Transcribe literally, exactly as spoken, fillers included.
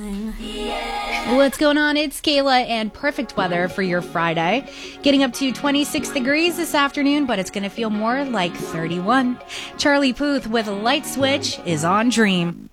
What's going on? It's Kayla, and perfect weather for your Friday. Getting up to twenty-six degrees this afternoon, but it's going to feel more like thirty-one. Charlie Puth with Light Switch is on Dream.